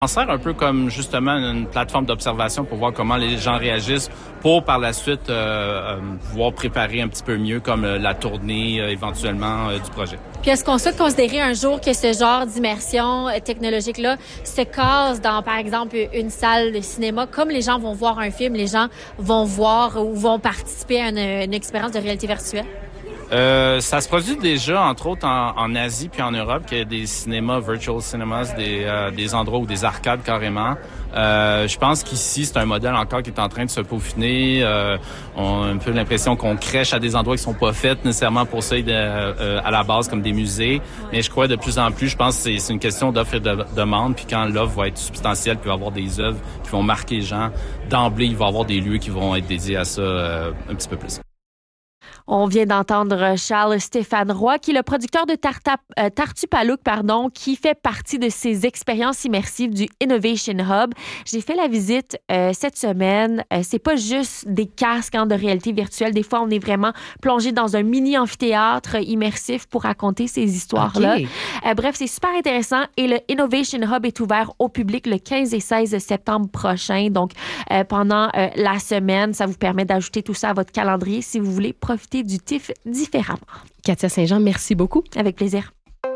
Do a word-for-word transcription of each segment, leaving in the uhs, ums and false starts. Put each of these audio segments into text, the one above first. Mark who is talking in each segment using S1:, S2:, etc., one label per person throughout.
S1: On sert un peu comme justement une plateforme d'observation pour voir comment les gens réagissent pour par la suite euh, euh, pouvoir préparer un petit peu mieux comme euh, la tournée euh, éventuellement euh, du projet.
S2: Puis est-ce qu'on souhaite considérer un jour que ce genre d'immersion technologique-là se case dans, par exemple, une salle de cinéma? Comme les gens vont voir un film, les gens vont voir ou vont participer à une, une expérience de réalité virtuelle?
S1: Euh, ça se produit déjà, entre autres, en, en Asie puis en Europe, qu'il y a des cinémas, virtual cinemas, des, euh, des endroits ou des arcades carrément. Euh, je pense qu'ici, c'est un modèle encore qui est en train de se peaufiner. Euh, on a un peu l'impression qu'on crèche à des endroits qui sont pas faits nécessairement pour ça de, euh, à la base, comme des musées. Mais je crois de plus en plus, je pense que c'est, c'est une question d'offre et de demande. Puis quand l'offre va être substantielle, puis il va y avoir des œuvres qui vont marquer les gens, d'emblée, il va y avoir des lieux qui vont être dédiés à ça euh, un petit peu plus.
S3: On vient d'entendre Charles-Stéphane Roy, qui est le producteur de Tarta, euh, Tartupalook, pardon, qui fait partie de ces expériences immersives du Innovation Hub. J'ai fait la visite euh, cette semaine. Euh, c'est pas juste des casques hein, de réalité virtuelle. Des fois, on est vraiment plongé dans un mini amphithéâtre immersif pour raconter ces histoires-là. Okay. Euh, bref, c'est super intéressant. Et le Innovation Hub est ouvert au public le quinze et seize septembre prochain. Donc, euh, pendant euh, la semaine, ça vous permet d'ajouter tout ça à votre calendrier si vous voulez profiter du T I F différemment.
S4: Katia Saint-Jean, merci beaucoup.
S3: Avec plaisir.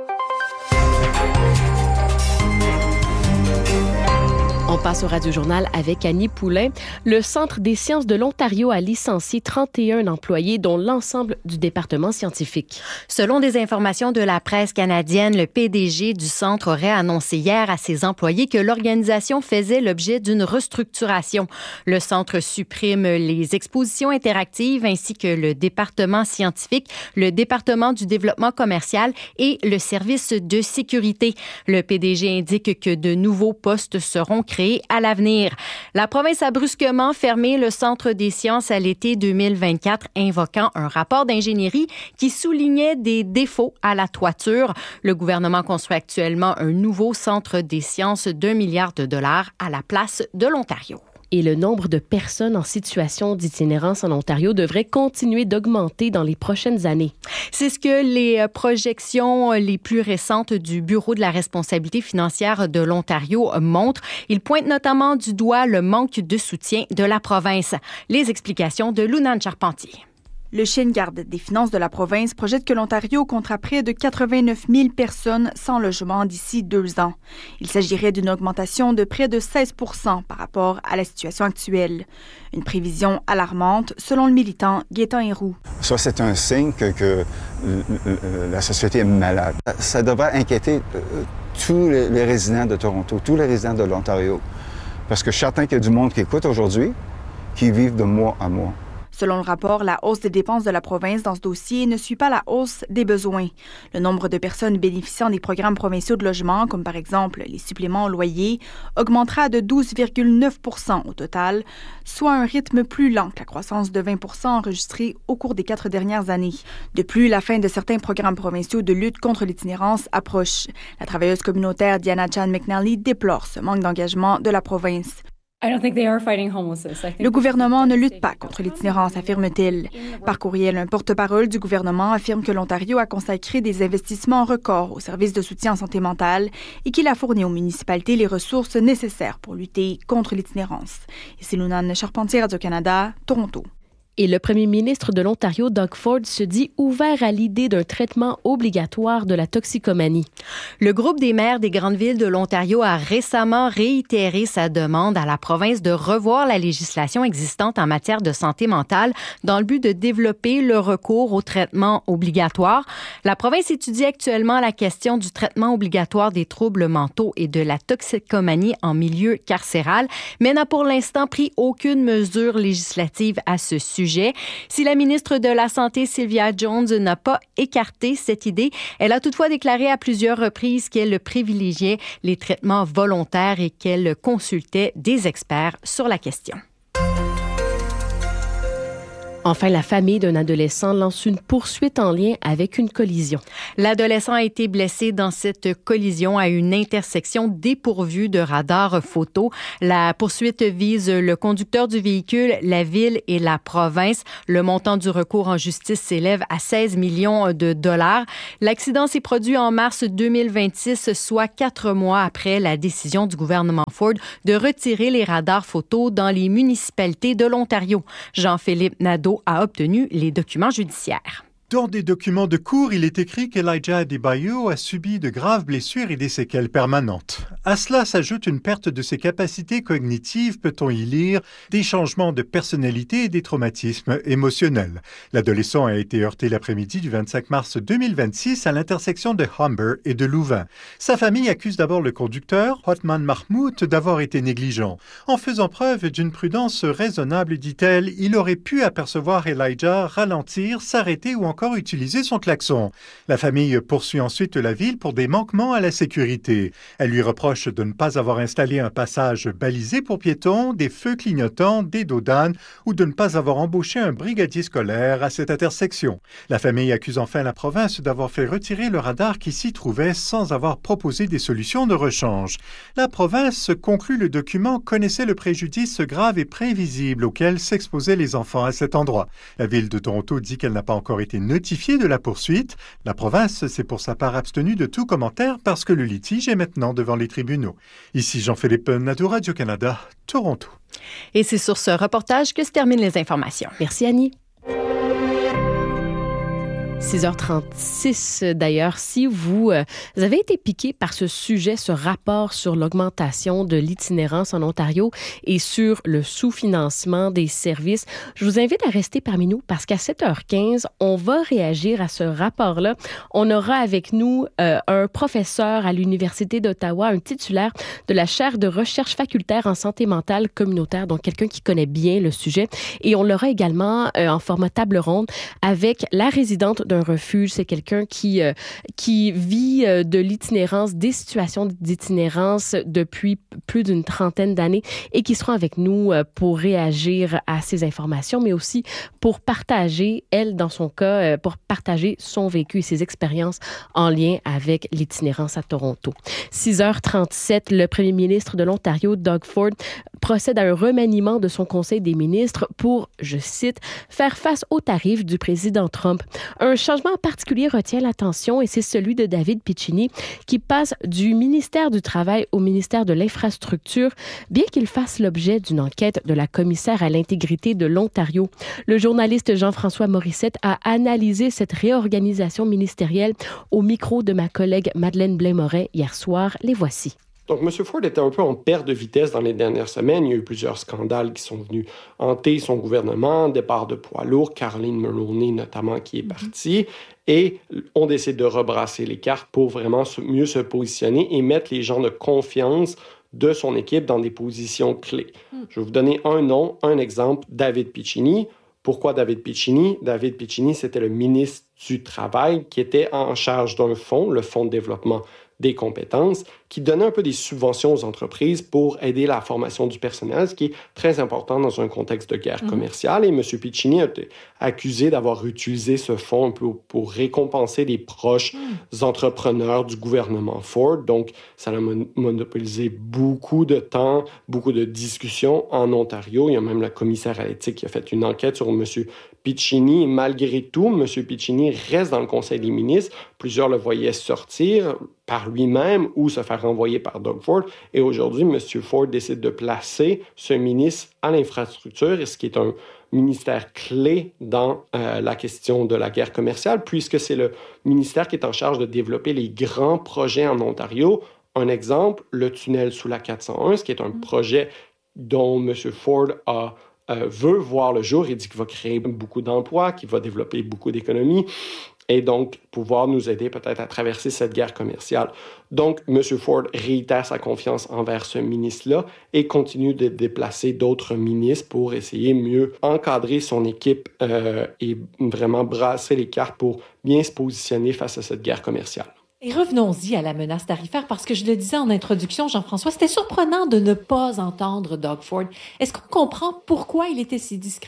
S4: On passe au Radio-Journal avec Annie Poulain. Le Centre des sciences de l'Ontario a licencié trente et un employés, dont l'ensemble du département scientifique.
S5: Selon des informations de la presse canadienne, le P D G du centre aurait annoncé hier à ses employés que l'organisation faisait l'objet d'une restructuration. Le centre supprime les expositions interactives ainsi que le département scientifique, le département du développement commercial et le service de sécurité. Le P D G indique que de nouveaux postes seront créés à l'avenir. La province a brusquement fermé le Centre des sciences à l'été deux mille vingt-quatre, invoquant un rapport d'ingénierie qui soulignait des défauts à la toiture. Le gouvernement construit actuellement un nouveau Centre des sciences d'un milliard de dollars à la place de l'Ontario.
S4: Et le nombre de personnes en situation d'itinérance en Ontario devrait continuer d'augmenter dans les prochaines années.
S5: C'est ce que les projections les plus récentes du Bureau de la responsabilité financière de l'Ontario montrent. Il pointe notamment du doigt le manque de soutien de la province. Les explications de Lunane Charpentier.
S6: Le chien de garde des finances de la province projette que l'Ontario comptera près de quatre-vingt-neuf mille personnes sans logement d'ici deux ans. Il s'agirait d'une augmentation de près de seize pour cent par rapport à la situation actuelle. Une prévision alarmante, selon le militant Gaétan Héroux.
S7: Ça, c'est un signe que, que la société est malade. Ça devrait inquiéter tous les, les résidents de Toronto, tous les résidents de l'Ontario. Parce que je suis certain qu'il y a du monde qui écoute aujourd'hui, qui vivent de mois à mois.
S6: Selon le rapport, la hausse des dépenses de la province dans ce dossier ne suit pas la hausse des besoins. Le nombre de personnes bénéficiant des programmes provinciaux de logement, comme par exemple les suppléments au loyer, augmentera de douze virgule neuf pour cent au total, soit un rythme plus lent que la croissance de vingt pour cent enregistrée au cours des quatre dernières années. De plus, la fin de certains programmes provinciaux de lutte contre l'itinérance approche. La travailleuse communautaire Diana Chan McNally déplore ce manque d'engagement de la province. Le gouvernement ne lutte pas contre l'itinérance, affirme-t-il. Par courriel, un porte-parole du gouvernement affirme que l'Ontario a consacré des investissements records au service de soutien en santé mentale et qu'il a fourni aux municipalités les ressources nécessaires pour lutter contre l'itinérance. Ici Lunane Charpentier, Radio-Canada, Toronto.
S4: Et le premier ministre de l'Ontario, Doug Ford, se dit ouvert à l'idée d'un traitement obligatoire de la toxicomanie.
S5: Le groupe des maires des grandes villes de l'Ontario a récemment réitéré sa demande à la province de revoir la législation existante en matière de santé mentale dans le but de développer le recours au traitement obligatoire. La province étudie actuellement la question du traitement obligatoire des troubles mentaux et de la toxicomanie en milieu carcéral, mais n'a pour l'instant pris aucune mesure législative à ce sujet. Si la ministre de la Santé, Sylvia Jones, n'a pas écarté cette idée, elle a toutefois déclaré à plusieurs reprises qu'elle privilégiait les traitements volontaires et qu'elle consultait des experts sur la question.
S4: Enfin, la famille d'un adolescent lance une poursuite en lien avec une collision.
S5: L'adolescent a été blessé dans cette collision à une intersection dépourvue de radar photo. La poursuite vise le conducteur du véhicule, la ville et la province. Le montant du recours en justice s'élève à seize millions de dollars. L'accident s'est produit en mars deux mille vingt-six, soit quatre mois après la décision du gouvernement Ford de retirer les radars photo dans les municipalités de l'Ontario. Jean-Philippe Nadeau a obtenu les documents judiciaires.
S8: Dans des documents de cours, il est écrit qu'Elijah Adebayo a subi de graves blessures et des séquelles permanentes. À cela s'ajoute une perte de ses capacités cognitives, peut-on y lire, des changements de personnalité et des traumatismes émotionnels. L'adolescent a été heurté l'après-midi du vingt-cinq mars deux mille vingt-six à l'intersection de Humber et de Louvain. Sa famille accuse d'abord le conducteur, Hotman Mahmoud, d'avoir été négligent. En faisant preuve d'une prudence raisonnable, dit-elle, il aurait pu apercevoir Elijah ralentir, s'arrêter ou encore utiliser son klaxon. La famille poursuit ensuite la ville pour des manquements à la sécurité. Elle lui reproche de ne pas avoir installé un passage balisé pour piétons, des feux clignotants, des dos d'âne ou de ne pas avoir embauché un brigadier scolaire à cette intersection. La famille accuse enfin la province d'avoir fait retirer le radar qui s'y trouvait sans avoir proposé des solutions de rechange. La province, conclut le document, connaissait le préjudice grave et prévisible auquel s'exposaient les enfants à cet endroit. La ville de Toronto dit qu'elle n'a pas encore été notifiée de la poursuite. La province s'est pour sa part abstenue de tout commentaire parce que le litige est maintenant devant les tribunaux. Ici Jean-Philippe Nadeau, Radio-Canada, Toronto.
S5: Et c'est sur ce reportage que se terminent les informations.
S4: Merci Annie. six heures trente-six d'ailleurs, si vous, euh, vous avez été piqué par ce sujet, ce rapport sur l'augmentation de l'itinérance en Ontario et sur le sous-financement des services, je vous invite à rester parmi nous parce qu'à sept heures quinze, on va réagir à ce rapport-là. On aura avec nous euh, un professeur à l'Université d'Ottawa, un titulaire de la chaire de recherche facultaire en santé mentale communautaire, donc quelqu'un qui connaît bien le sujet. Et on l'aura également euh, en format table ronde avec la résidente d'un refuge. C'est quelqu'un qui, euh, qui vit euh, de l'itinérance, des situations d'itinérance depuis plus d'une trentaine d'années et qui sera avec nous euh, pour réagir à ces informations, mais aussi pour partager, elle, dans son cas, euh, pour partager son vécu et ses expériences en lien avec l'itinérance à Toronto. six heures trente-sept, le premier ministre de l'Ontario, Doug Ford, procède à un remaniement de son conseil des ministres pour, je cite, faire face aux tarifs du président Trump. Un changement en particulier retient l'attention et c'est celui de David Piccini qui passe du ministère du Travail au ministère de l'Infrastructure, bien qu'il fasse l'objet d'une enquête de la commissaire à l'intégrité de l'Ontario. Le journaliste Jean-François Morissette a analysé cette réorganisation ministérielle au micro de ma collègue Madeleine Blais-Morin hier soir. Les voici.
S9: Donc, M. Ford était un peu en perte de vitesse dans les dernières semaines. Il y a eu plusieurs scandales qui sont venus hanter son gouvernement, départ de poids lourds, Caroline Mulroney notamment qui est partie, et on décide de rebrasser les cartes pour vraiment mieux se positionner et mettre les gens de confiance de son équipe dans des positions clés. Je vais vous donner un nom, un exemple, David Piccini. Pourquoi David Piccini? David Piccini, c'était le ministre du Travail qui était en charge d'un fonds, le Fonds de développement des compétences, qui donnait un peu des subventions aux entreprises pour aider la formation du personnel, ce qui est très important dans un contexte de guerre mmh. commerciale. Et M. Piccini a été accusé d'avoir utilisé ce fonds un peu pour récompenser des proches mmh. entrepreneurs du gouvernement Ford. Donc, ça a monopolisé beaucoup de temps, beaucoup de discussions en Ontario. Il y a même la commissaire à l'éthique qui a fait une enquête sur M. Piccini. Et malgré tout, M. Piccini reste dans le Conseil des ministres. Plusieurs le voyaient sortir par lui-même ou se faire renvoyer par Doug Ford. Et aujourd'hui, M. Ford décide de placer ce ministre à l'infrastructure, ce qui est un ministère clé dans euh, la question de la guerre commerciale, puisque c'est le ministère qui est en charge de développer les grands projets en Ontario. Un exemple, le tunnel sous la quatre cent un, ce qui est un projet dont M. Ford a Euh, veut voir le jour. Il dit qu'il va créer beaucoup d'emplois, qu'il va développer beaucoup d'économies et donc pouvoir nous aider peut-être à traverser cette guerre commerciale. Donc, M. Ford réitère sa confiance envers ce ministre-là et continue de déplacer d'autres ministres pour essayer mieux encadrer son équipe euh, et vraiment brasser les cartes pour bien se positionner face à cette guerre commerciale.
S10: Et revenons-y à la menace tarifaire, parce que je le disais en introduction, Jean-François, c'était surprenant de ne pas entendre Doug Ford. Est-ce qu'on comprend pourquoi il était si discret?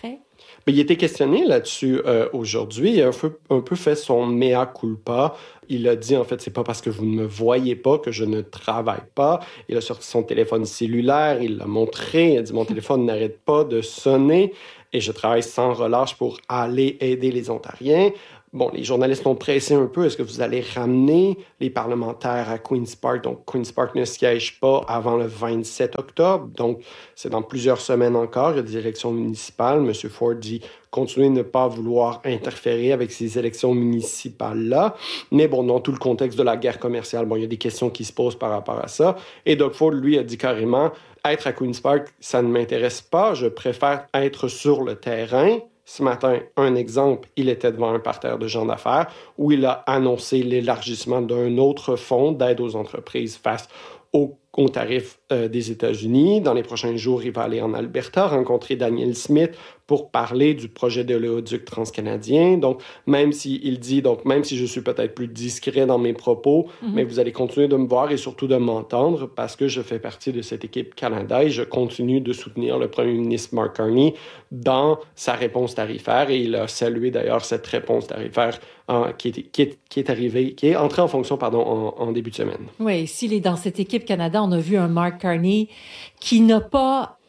S9: Mais il a été questionné là-dessus euh, aujourd'hui. Il a un peu, un peu fait son mea culpa. Il a dit, en fait, c'est pas parce que vous ne me voyez pas que je ne travaille pas. Il a sorti son téléphone cellulaire, il l'a montré. Il a dit, mon téléphone n'arrête pas de sonner et je travaille sans relâche pour aller aider les Ontariens. Bon, les journalistes l'ont pressé un peu. Est-ce que vous allez ramener les parlementaires à Queen's Park? Donc, Queen's Park ne siège pas avant le vingt-sept octobre. Donc, c'est dans plusieurs semaines encore. Il y a des élections municipales. M. Ford dit continuer de ne pas vouloir interférer avec ces élections municipales-là. Mais bon, dans tout le contexte de la guerre commerciale, bon, il y a des questions qui se posent par rapport à ça. Et Doug Ford, lui, a dit carrément, être à Queen's Park, ça ne m'intéresse pas. Je préfère être sur le terrain. Ce matin, un exemple, il était devant un parterre de gens d'affaires où il a annoncé l'élargissement d'un autre fonds d'aide aux entreprises face aux, aux tarifs euh, des États-Unis. Dans les prochains jours, il va aller en Alberta rencontrer Daniel Smith pour parler du projet de l'oléoduc transcanadien. Donc, même s'il dit, donc même si je suis peut-être plus discret dans mes propos, mm-hmm. mais vous allez continuer de me voir et surtout de m'entendre parce que je fais partie de cette équipe Canada et je continue de soutenir le premier ministre Mark Carney dans sa réponse tarifaire. Et il a salué d'ailleurs cette réponse tarifaire en, qui, est, qui, est, qui est arrivée, qui est entrée en fonction, pardon, en, en début de semaine.
S10: Oui, s'il est dans cette équipe Canada, on a vu un Mark Carney qui n'a pas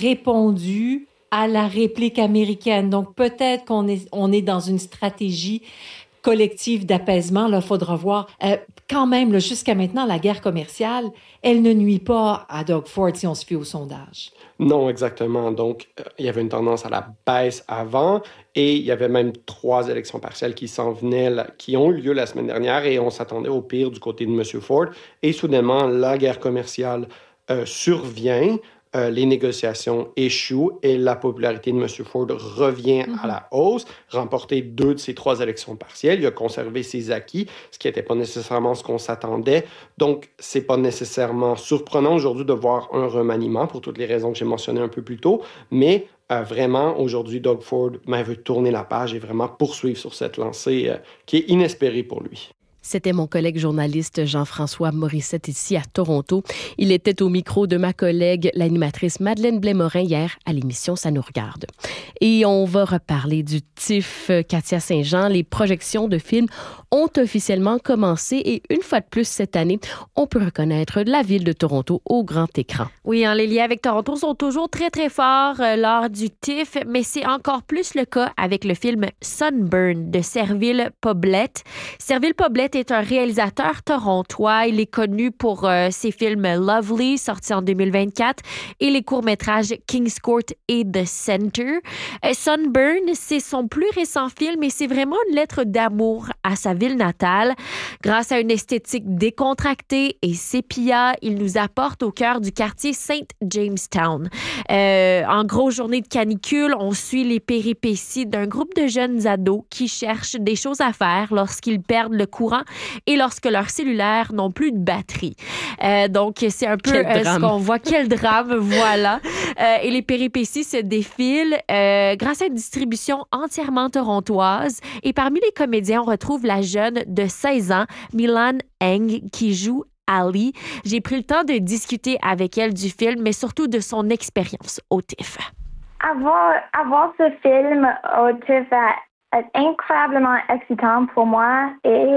S10: répondu à la réplique américaine. Donc, peut-être qu'on est, on est dans une stratégie collective d'apaisement. Là, il faudra voir. Euh, quand même, là, jusqu'à maintenant, la guerre commerciale, elle ne nuit pas à Doug Ford si on se fie au sondage.
S9: Non, exactement. Donc, euh, il y avait une tendance à la baisse avant et il y avait même trois élections partielles qui s'en venaient, là, qui ont eu lieu la semaine dernière et on s'attendait au pire du côté de M. Ford. Et soudainement, la guerre commerciale euh, survient. Euh, les négociations échouent et la popularité de M. Ford revient mm-hmm. à la hausse, remporté deux de ses trois élections partielles. Il a conservé ses acquis, ce qui n'était pas nécessairement ce qu'on s'attendait. Donc, ce n'est pas nécessairement surprenant aujourd'hui de voir un remaniement pour toutes les raisons que j'ai mentionnées un peu plus tôt, mais euh, vraiment, aujourd'hui, Doug Ford ben, veut tourner la page et vraiment poursuivre sur cette lancée euh, qui est inespérée pour lui.
S4: C'était mon collègue journaliste Jean-François Morissette ici à Toronto. Il était au micro de ma collègue, l'animatrice Madeleine Blais-Morin, hier à l'émission Ça nous regarde. Et on va reparler du T I F Katia Saint-Jean. Les projections de films ont officiellement commencé et une fois de plus cette année, on peut reconnaître la ville de Toronto au grand écran.
S3: Oui, hein, les liens avec Toronto sont toujours très, très forts euh, lors du T I F, mais c'est encore plus le cas avec le film Sunburn de Serville Poblete. Serville Poblete est un réalisateur torontois. Il est connu pour euh, ses films Lovely, sorti en deux mille vingt-quatre, et les courts-métrages King's Court et The Center. Euh, Sunburn, c'est son plus récent film et c'est vraiment une lettre d'amour à sa ville natale. Grâce à une esthétique décontractée et sépia, il nous apporte au cœur du quartier Saint Jamestown. Euh, en gros, journée de canicule, on suit les péripéties d'un groupe de jeunes ados qui cherchent des choses à faire lorsqu'ils perdent le courant et lorsque leurs cellulaires n'ont plus de batterie. Euh, donc, c'est un peu euh, ce qu'on voit. Quel drame, voilà. Euh, et les péripéties se défilent euh, grâce à une distribution entièrement torontoise. Et parmi les comédiens, on retrouve la jeune de seize ans, Milan Eng, qui joue Ali. J'ai pris le temps de discuter avec elle du film, mais surtout de son expérience au T I F.
S11: Avoir, avoir ce film au T I F est incroyablement excitant pour moi et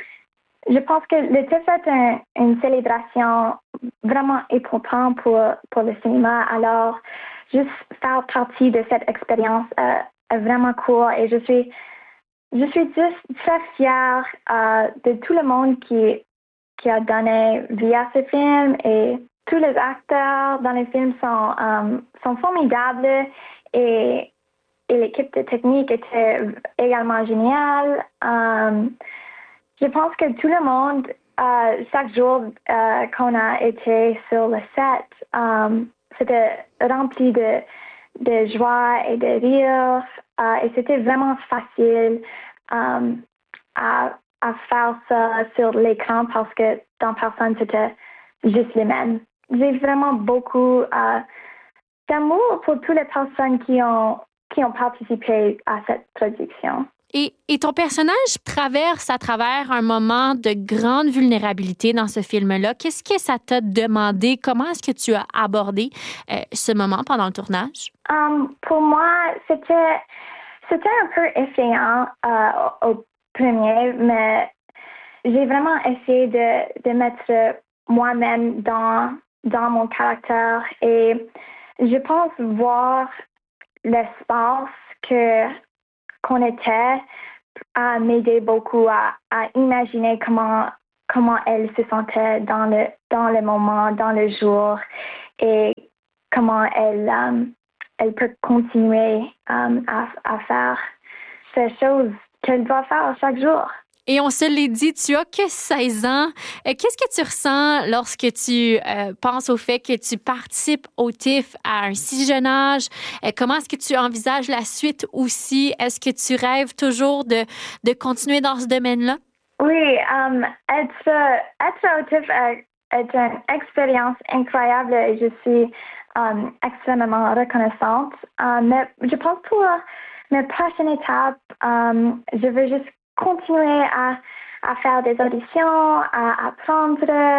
S11: je pense que le T I F est un, une célébration vraiment importante pour, pour le cinéma. Alors, juste faire partie de cette expérience euh, est vraiment cool et je suis, je suis juste très fière euh, de tout le monde qui, qui a donné vie à ce film et tous les acteurs dans le film sont, um, sont formidables et, et l'équipe de technique était également géniale. Um, je pense que tout le monde, uh, chaque jour uh, qu'on a été sur le set, um, c'était rempli de, de joie et de rire uh, et c'était vraiment facile um, à, à faire ça sur l'écran parce que dans personne, c'était juste les mêmes. J'ai vraiment beaucoup uh, d'amour pour toutes les personnes qui ont, qui ont participé à cette production.
S3: Et, et ton personnage traverse à travers un moment de grande vulnérabilité dans ce film-là. Qu'est-ce que ça t'a demandé? Comment est-ce que tu as abordé euh, ce moment pendant le tournage?
S11: Um, pour moi, c'était, c'était un peu effrayant euh, au premier, mais j'ai vraiment essayé de, de mettre moi-même dans, dans mon caractère et je pense voir l'espace que qu'on était a m'aidé beaucoup à, à imaginer comment comment elle se sentait dans le dans le moment, dans le jour et comment elle um, elle peut continuer um, à, à faire ces choses qu'elle doit faire chaque jour.
S3: Et on se l'est dit, tu as que seize ans. Qu'est-ce que tu ressens lorsque tu euh, penses au fait que tu participes au T I F à un si jeune âge? Comment est-ce que tu envisages la suite aussi? Est-ce que tu rêves toujours de, de continuer dans ce domaine-là?
S11: Oui, um, être, être au T I F est, est une expérience incroyable et je suis um, extrêmement reconnaissante. Um, mais je pense pour mes prochaines étapes, um, je veux juste continuer à, à faire des auditions, à apprendre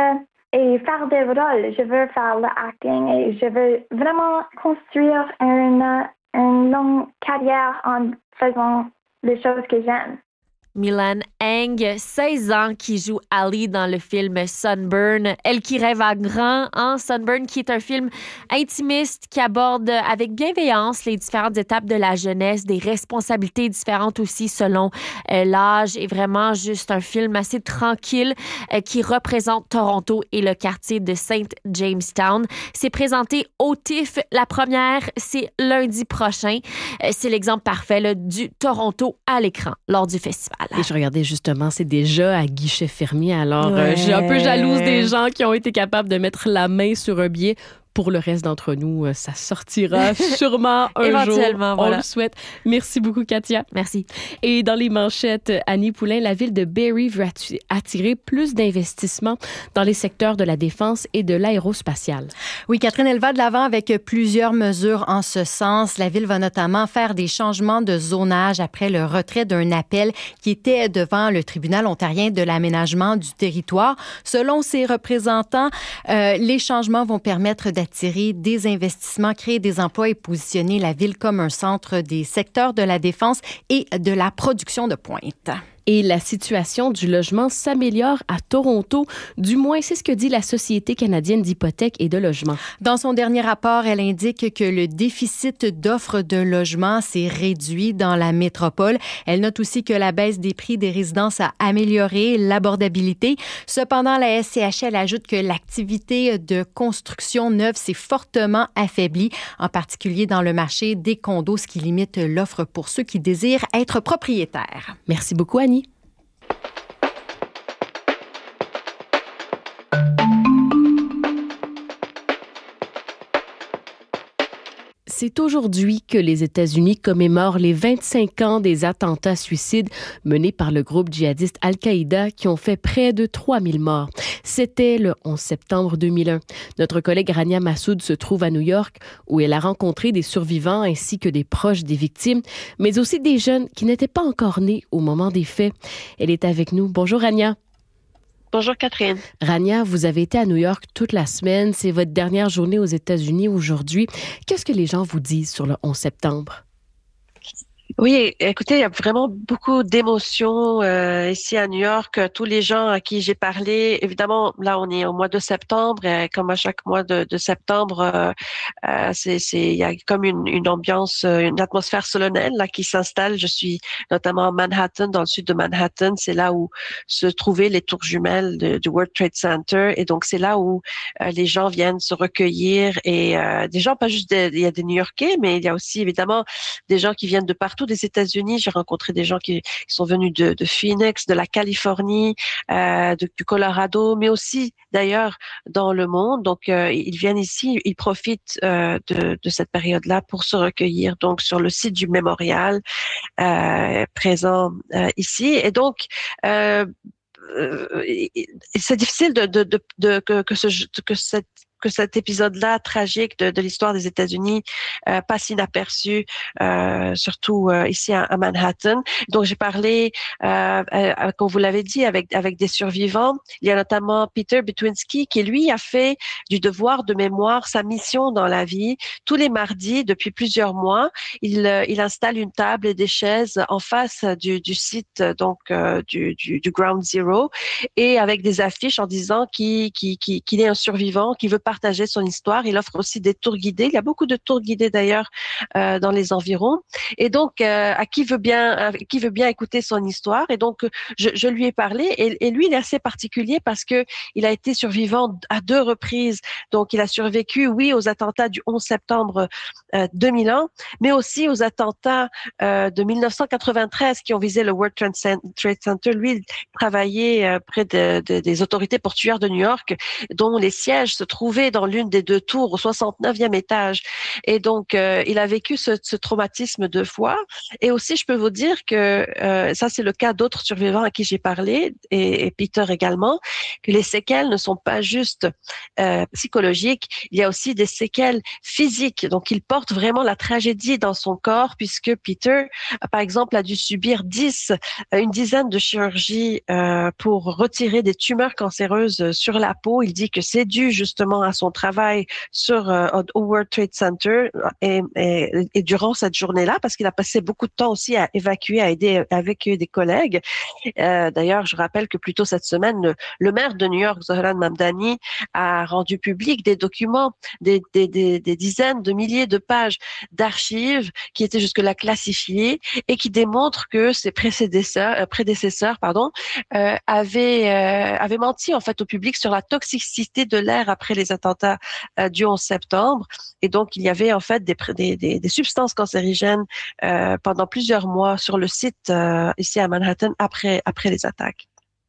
S11: et faire des rôles. Je veux faire le acting et je veux vraiment construire une, une longue carrière en faisant les choses que j'aime.
S3: Milan Eng, seize ans, qui joue Ali dans le film Sunburn. Elle qui rêve à grand, hein? Sunburn, qui est un film intimiste qui aborde avec bienveillance les différentes étapes de la jeunesse, des responsabilités différentes aussi selon euh, l'âge, et vraiment juste un film assez tranquille euh, qui représente Toronto et le quartier de Saint Jamestown. C'est présenté au T I F. La première, c'est lundi prochain. Euh, c'est l'exemple parfait là, du Toronto à l'écran lors du festival.
S4: Et je regardais justement, c'est déjà à guichet fermé. Alors, ouais. euh, je suis un peu jalouse des gens qui ont été capables de mettre la main sur un billet. Pour le reste d'entre nous, ça sortira sûrement un
S3: Éventuellement,
S4: jour.
S3: Voilà.
S4: On le souhaite. Merci beaucoup, Katia.
S3: Merci.
S4: Et dans les manchettes, Annie Poulain, la ville de Barrie veut attirer plus d'investissements dans les secteurs de la défense et de l'aérospatiale.
S5: Oui, Catherine, elle va de l'avant avec plusieurs mesures en ce sens. La ville va notamment faire des changements de zonage après le retrait d'un appel qui était devant le tribunal ontarien de l'aménagement du territoire. Selon ses représentants, euh, les changements vont permettre d'attirer attirer des investissements, créer des emplois et positionner la ville comme un centre des secteurs de la défense et de la production de pointe.
S4: Et la situation du logement s'améliore à Toronto. Du moins, c'est ce que dit la Société canadienne d'hypothèques et de logement.
S5: Dans son dernier rapport, elle indique que le déficit d'offres de logement s'est réduit dans la métropole. Elle note aussi que la baisse des prix des résidences a amélioré l'abordabilité. Cependant, la S C H L ajoute que l'activité de construction neuve s'est fortement affaiblie, en particulier dans le marché des condos, ce qui limite l'offre pour ceux qui désirent être propriétaires.
S4: Merci beaucoup, Annie. C'est aujourd'hui que les États-Unis commémorent les vingt-cinq ans des attentats suicides menés par le groupe djihadiste Al-Qaïda qui ont fait près de trois mille morts. C'était le onze septembre deux mille un. Notre collègue Rania Massoud se trouve à New York où elle a rencontré des survivants ainsi que des proches des victimes, mais aussi des jeunes qui n'étaient pas encore nés au moment des faits. Elle est avec nous. Bonjour Rania.
S12: Bonjour Catherine.
S4: Rania, vous avez été à New York toute la semaine. C'est votre dernière journée aux États-Unis aujourd'hui. Qu'est-ce que les gens vous disent sur le onze septembre?
S12: Oui, écoutez, il y a vraiment beaucoup d'émotions euh, ici à New York. Tous les gens à qui j'ai parlé, évidemment, là on est au mois de septembre, et comme à chaque mois de, de septembre, euh, euh, c'est, c'est, il y a comme une, une ambiance, une atmosphère solennelle là qui s'installe. Je suis notamment à Manhattan, dans le sud de Manhattan, c'est là où se trouvaient les tours jumelles de, du World Trade Center, et donc c'est là où euh, les gens viennent se recueillir, et euh, des gens, pas juste des, il y a des New-Yorkais, mais il y a aussi évidemment des gens qui viennent de partout des États-Unis. J'ai rencontré des gens qui, qui sont venus de, de Phoenix, de la Californie, euh, de, du Colorado, mais aussi d'ailleurs dans le monde. Donc, euh, ils viennent ici, ils profitent euh, de, de cette période-là pour se recueillir. Donc, sur le site du mémorial euh, présent euh, ici. Et donc, euh, euh, c'est difficile de, de, de, de que, que, ce, que cette que cet épisode-là tragique de, de l'histoire des États-Unis euh, passe inaperçu, euh, surtout euh, ici à, à Manhattan. Donc j'ai parlé, euh, euh, comme vous l'avez dit, avec avec des survivants. Il y a notamment Peter Bitwinski qui lui a fait du devoir de mémoire sa mission dans la vie. Tous les mardis depuis plusieurs mois, il euh, il installe une table et des chaises en face du du site donc euh, du, du du Ground Zero et avec des affiches en disant qu'il qu'il qu'il, qu'il est un survivant, qui veut partager son histoire. Il offre aussi des tours guidés. Il y a beaucoup de tours guidés d'ailleurs euh, dans les environs. Et donc euh, à qui veut bien à qui veut bien écouter son histoire. Et donc je, je lui ai parlé et, et lui il est assez particulier parce que il a été survivant à deux reprises. Donc il a survécu oui aux attentats du onze septembre euh, deux mille un, mais aussi aux attentats euh, de mille neuf cent quatre-vingt-treize qui ont visé le World Trade Center. Lui il travaillait euh, près de, de, des autorités portuaires de New York, dont les sièges se trouvaient dans l'une des deux tours au soixante-neuvième étage. Et donc, euh, il a vécu ce, ce traumatisme deux fois. Et aussi, je peux vous dire que euh, ça, c'est le cas d'autres survivants à qui j'ai parlé, et, et Peter également, que les séquelles ne sont pas juste euh, psychologiques, il y a aussi des séquelles physiques. Donc, il porte vraiment la tragédie dans son corps, puisque Peter, par exemple, a dû subir dix, une dizaine de chirurgies euh, pour retirer des tumeurs cancéreuses sur la peau. Il dit que c'est dû justement à son travail sur euh, au World Trade Center et, et, et durant cette journée-là, parce qu'il a passé beaucoup de temps aussi à évacuer, à aider à évacuer des collègues. Euh, d'ailleurs, je rappelle que plus tôt cette semaine, le, le maire de New York, Zohran Mamdani, a rendu public des documents, des, des, des, des dizaines de milliers de pages d'archives qui étaient jusque-là classifiées et qui démontrent que ses prédécesseurs, euh, prédécesseurs pardon, euh, avaient, euh, avaient menti en fait au public sur la toxicité de l'air après les attentats euh, du onze septembre. Et donc, il y avait en fait des, des, des, des substances cancérigènes euh, pendant plusieurs mois sur le site euh, ici à Manhattan après, après les attaques.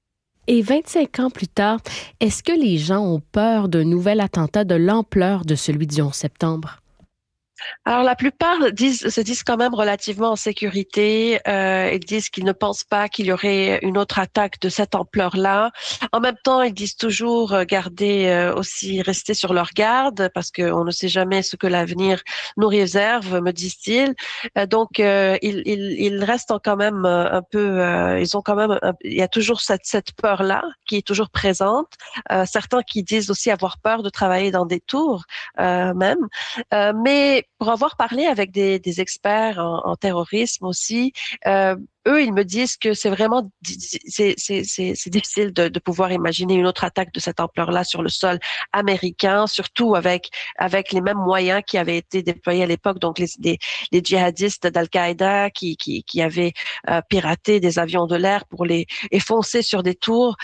S4: Et vingt-cinq ans plus tard, est-ce que les gens ont peur d'un nouvel attentat de l'ampleur de celui du onze septembre?
S12: Alors, la plupart disent, se disent quand même relativement en sécurité. Euh, ils disent qu'ils ne pensent pas qu'il y aurait une autre attaque de cette ampleur-là. En même temps, ils disent toujours garder euh, aussi, rester sur leur garde parce qu'on ne sait jamais ce que l'avenir nous réserve, me disent-ils. Euh, donc, euh, ils, ils, ils restent quand même un peu, euh, ils ont quand même, un, il y a toujours cette, cette peur-là qui est toujours présente. Euh, certains qui disent aussi avoir peur de travailler dans des tours, euh, même. Euh, mais pour avoir parlé avec des, des experts en, en terrorisme aussi, euh, eux, ils me disent que c'est vraiment c'est, c'est, c'est, c'est difficile de, de pouvoir imaginer une autre attaque de cette ampleur-là sur le sol américain, surtout avec avec les mêmes moyens qui avaient été déployés à l'époque, donc les les, les djihadistes d'Al-Qaïda qui qui, qui avaient euh, piraté des avions de l'air pour les effoncer sur des tours.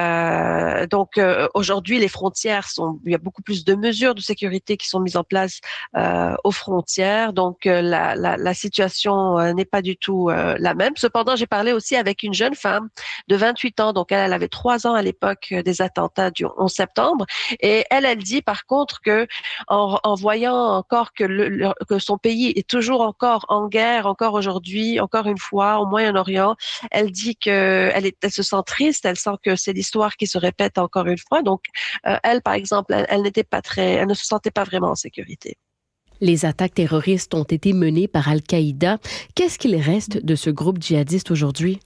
S12: Euh, donc euh, aujourd'hui, les frontières sont, il y a beaucoup plus de mesures de sécurité qui sont mises en place euh, aux frontières, donc euh, la, la la situation euh, n'est pas du tout euh, la même. Cependant, j'ai parlé aussi avec une jeune femme de vingt-huit ans, donc elle, elle avait trois ans à l'époque des attentats du onze septembre, et elle, elle dit par contre que en, en voyant encore que, le, le, que son pays est toujours encore en guerre, encore aujourd'hui, encore une fois au Moyen-Orient, elle dit que elle, est, elle se sent triste, elle sent que c'est l'histoire qui se répète encore une fois. Donc, euh, elle, par exemple, elle, elle n'était pas très, elle ne se sentait pas vraiment en sécurité.
S4: Les attaques terroristes ont été menées par Al-Qaïda. Qu'est-ce qu'il reste de ce groupe djihadiste aujourd'hui?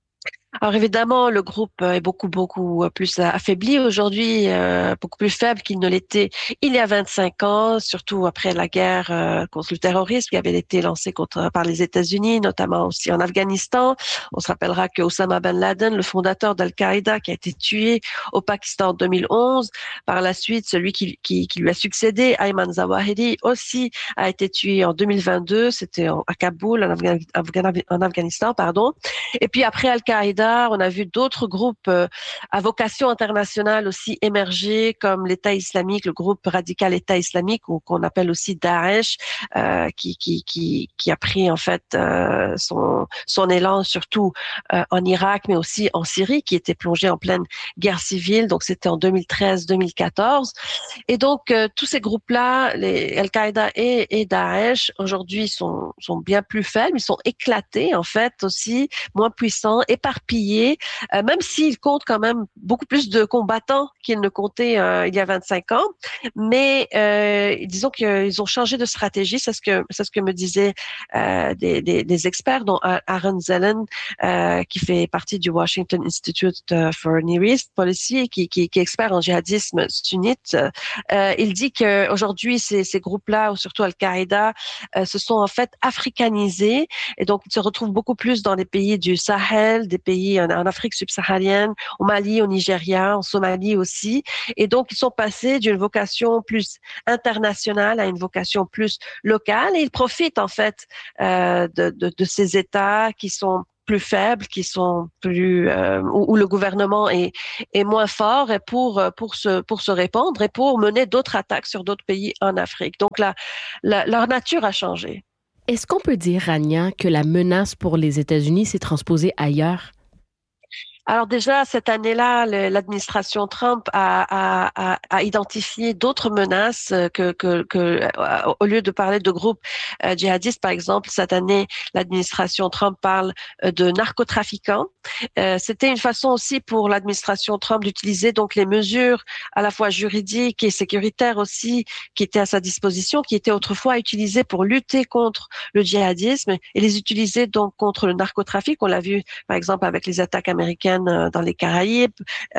S12: Alors évidemment, le groupe est beaucoup, beaucoup plus affaibli aujourd'hui, euh, beaucoup plus faible qu'il ne l'était il y a vingt-cinq ans, surtout après la guerre euh, contre le terrorisme qui avait été lancée contre, par les États-Unis, notamment aussi en Afghanistan. On se rappellera que Osama Ben Laden, le fondateur d'Al-Qaïda, qui a été tué au Pakistan en deux mille onze. Par la suite, celui qui, qui, qui lui a succédé, Ayman Zawahiri, aussi a été tué en deux mille vingt-deux. C'était à Kaboul, en, Afgan- Afgan- en Afghanistan, pardon. Et puis après Al-Qaïda, on a vu d'autres groupes euh, à vocation internationale aussi émerger, comme l'État islamique, le groupe radical État islamique, ou qu'on appelle aussi Daesh, euh, qui, qui, qui, qui a pris en fait euh, son, son élan surtout euh, en Irak, mais aussi en Syrie, qui était plongé en pleine guerre civile. Donc c'était en deux mille treize deux mille quatorze. Et donc euh, tous ces groupes-là, les Al-Qaïda et, et Daesh, aujourd'hui sont, sont bien plus faibles, ils sont éclatés en fait aussi, moins puissants, éparpillés pillés, euh, même s'ils comptent quand même beaucoup plus de combattants qu'ils ne comptaient euh, il y a vingt-cinq ans. Mais euh, disons qu'ils ont changé de stratégie, c'est ce que c'est ce que me disaient euh, des, des, des experts, dont Aaron Zelen, euh, qui fait partie du Washington Institute for Near East Policy, qui, qui, qui est expert en djihadisme sunnite. Euh, il dit qu'aujourd'hui, ces, ces groupes-là, ou surtout Al-Qaïda, euh, se sont en fait africanisés, et donc ils se retrouvent beaucoup plus dans les pays du Sahel, des pays en, en Afrique subsaharienne, au Mali, au Nigeria, en Somalie aussi, et donc ils sont passés d'une vocation plus internationale à une vocation plus locale, et ils profitent en fait euh, de, de, de ces États qui sont plus faibles, qui sont plus euh, où, où le gouvernement est est moins fort, et pour pour se pour se répandre et pour mener d'autres attaques sur d'autres pays en Afrique. Donc la, la leur nature a changé.
S4: Est-ce qu'on peut dire, Rania, que la menace pour les États-Unis s'est transposée ailleurs?
S12: Alors déjà, cette année-là, l'administration Trump a, a, a, a identifié d'autres menaces que, que, que, au lieu de parler de groupes euh, djihadistes, par exemple, cette année, l'administration Trump parle de narcotrafiquants. Euh, c'était une façon aussi pour l'administration Trump d'utiliser donc les mesures à la fois juridiques et sécuritaires aussi qui étaient à sa disposition, qui étaient autrefois utilisées pour lutter contre le djihadisme, et les utiliser donc contre le narcotrafic. On l'a vu, par exemple, avec les attaques américaines dans les Caraïbes,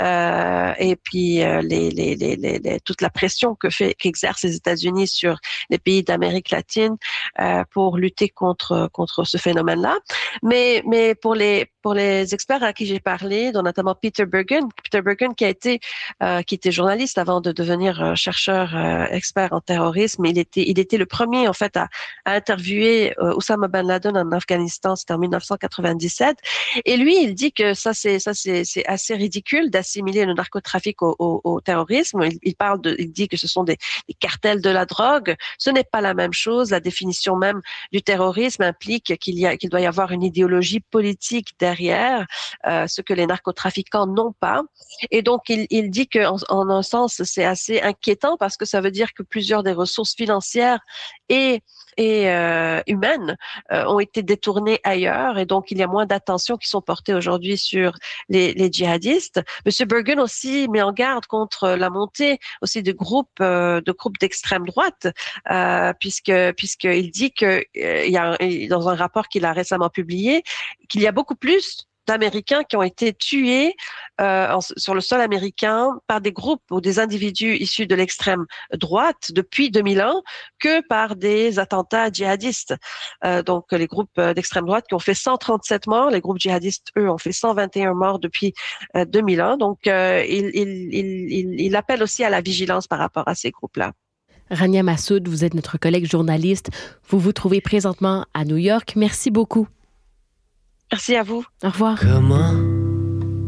S12: euh, et puis euh, les, les, les, les, toute la pression que fait qu'exercent les États-Unis sur les pays d'Amérique latine euh, pour lutter contre contre ce phénomène-là. Mais mais pour les pour les experts à qui j'ai parlé, dont notamment Peter Bergen, Peter Bergen qui a été euh, qui était journaliste avant de devenir euh, chercheur euh, expert en terrorisme, il était il était le premier en fait à, à interviewer euh, Oussama Ben Laden en Afghanistan, c'était en dix-neuf cent quatre-vingt-dix-sept, et lui il dit que ça c'est ça c'est c'est assez ridicule d'assimiler le narcotrafic au, au, au terrorisme. Il, il parle de il dit que ce sont des, des cartels de la drogue. Ce n'est pas la même chose. La définition même du terrorisme implique qu'il y a qu'il doit y avoir une idéologie politique derrière, euh, ce que les narcotrafiquants n'ont pas. Et donc il, il dit que en, en un sens c'est assez inquiétant parce que ça veut dire que plusieurs des ressources financières et et euh, humaines euh, ont été détournées ailleurs, et donc il y a moins d'attention qui sont portées aujourd'hui sur les, les djihadistes. Monsieur Bergen aussi met en garde contre la montée aussi de groupes euh, de groupes d'extrême droite, euh, puisque puisqu'il dit que euh, il y a dans un rapport qu'il a récemment publié qu'il y a beaucoup plus d'Américains qui ont été tués euh, en, sur le sol américain par des groupes ou des individus issus de l'extrême droite depuis deux mille un que par des attentats djihadistes. Euh, donc les groupes d'extrême droite qui ont fait cent trente-sept morts, les groupes djihadistes, eux, ont fait cent vingt et un morts depuis euh, deux mille un. Donc euh, il, il, il, il, il appelle aussi à la vigilance par rapport à ces groupes-là.
S4: Rania Massoud, vous êtes notre collègue journaliste. Vous vous trouvez présentement à New York. Merci beaucoup.
S12: Merci à vous.
S4: Au revoir.
S13: Comment